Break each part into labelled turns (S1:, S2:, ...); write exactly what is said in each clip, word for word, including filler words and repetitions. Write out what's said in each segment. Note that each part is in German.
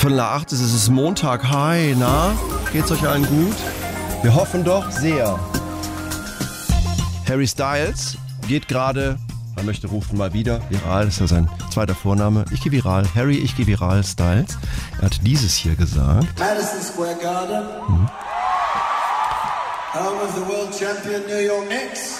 S1: Viertel nach acht ist es, ist Montag. Hi, na? Geht's euch allen gut? Wir hoffen doch sehr. Harry Styles geht gerade, man möchte rufen mal wieder, viral, das ist ja sein zweiter Vorname. Ich gehe viral. Harry, ich gehe viral, Styles. Er hat dieses hier gesagt.
S2: Madison Square Garden.
S1: Mhm.
S2: Home of the World Champion New York Knicks.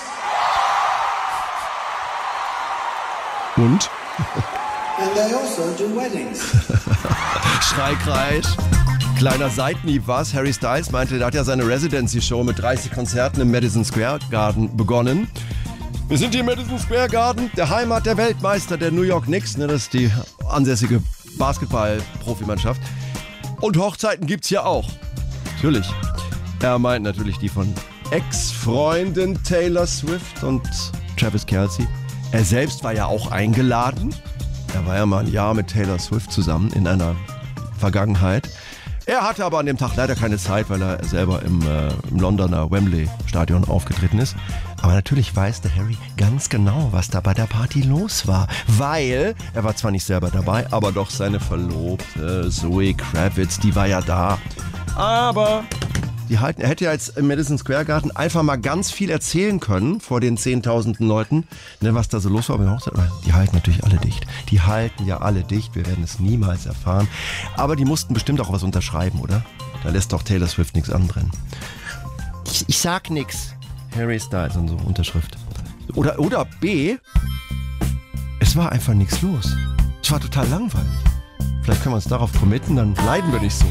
S1: Und?
S2: And they also do weddings.
S1: Schreikreisch. Kleiner Seitenhieb war's. Harry Styles meinte, er hat ja seine Residency-Show mit dreißig Konzerten im Madison Square Garden begonnen. Wir sind hier im Madison Square Garden, der Heimat der Weltmeister der New York Knicks. Ne, das ist die ansässige Basketball-Profimannschaft. Und Hochzeiten gibt's hier auch. Natürlich. Er meint natürlich die von Ex-Freunden Taylor Swift und Travis Kelce. Er selbst war ja auch eingeladen. Er war ja mal ein Jahr mit Taylor Swift zusammen in einer Vergangenheit. Er hatte aber an dem Tag leider keine Zeit, weil er selber im, äh, im Londoner Wembley-Stadion aufgetreten ist. Aber natürlich weiß der Harry ganz genau, was da bei der Party los war. Weil, er war zwar nicht selber dabei, aber doch seine Verlobte Zoe Kravitz, die war ja da. Aber die halten, er hätte ja jetzt im Madison Square Garden einfach mal ganz viel erzählen können vor den zehntausenden Leuten, ne, was da so los war. Aber die halten natürlich alle dicht. Die halten ja alle dicht. Wir werden es niemals erfahren. Aber die mussten bestimmt auch was unterschreiben, oder? Da lässt doch Taylor Swift nichts anbrennen. Ich, ich sag nix. Harry Styles und so, Unterschrift. Oder, oder B, es war einfach nichts los. Es war total langweilig. Vielleicht können wir uns darauf committen, dann leiden wir nicht so.